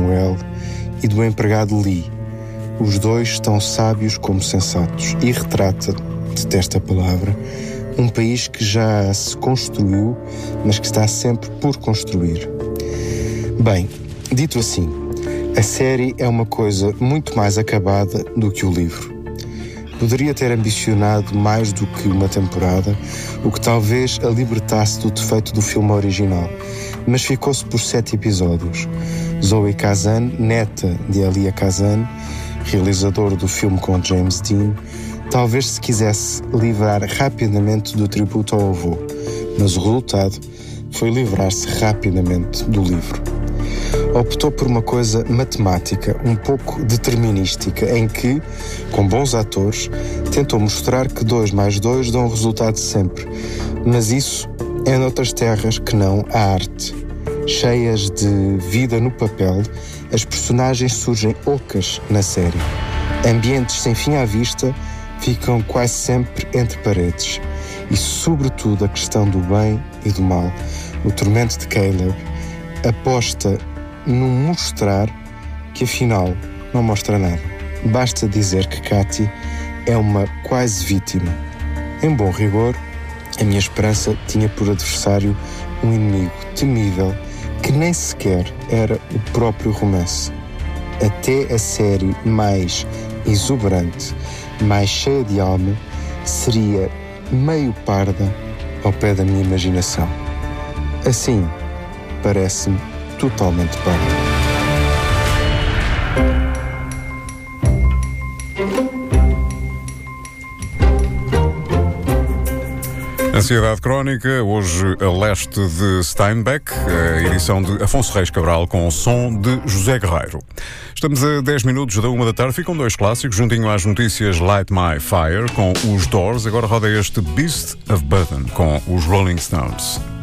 Samuel e do empregado Lee. Os dois estão sábios como sensatos e retrata, detesto a palavra, um país que já se construiu, mas que está sempre por construir. Bem, dito assim, a série é uma coisa muito mais acabada do que o livro. Poderia ter ambicionado mais do que uma temporada, o que talvez a libertasse do defeito do filme original, mas ficou-se por 7 episódios. Zoe Kazan, neta de Elia Kazan, realizador do filme com James Dean, talvez se quisesse livrar rapidamente do tributo ao avô, mas o resultado foi livrar-se rapidamente do livro. Optou por uma coisa matemática, um pouco determinística, em que, com bons atores, tentou mostrar que 2 mais 2 dão o resultado sempre. Mas isso é noutras terras que não a arte. Cheias de vida no papel, as personagens surgem ocas na série. Ambientes sem fim à vista ficam quase sempre entre paredes. E, sobretudo, a questão do bem e do mal. O tormento de Caleb aposta no mostrar que afinal não mostra nada. Basta dizer que Katy é uma quase vítima. Em bom rigor, a minha esperança tinha por adversário um inimigo temível que nem sequer era o próprio romance. Até a série mais exuberante, mais cheia de alma, seria meio parda ao pé da minha imaginação. Assim, parece-me totalmente parda. Ansiedade Crónica, hoje a leste de Steinbeck, a edição de Afonso Reis Cabral com o som de José Guerreiro. Estamos a 10 minutos da 1 da tarde, ficam 2 clássicos, juntinho às notícias Light My Fire com os Doors, agora roda este Beast of Burden com os Rolling Stones.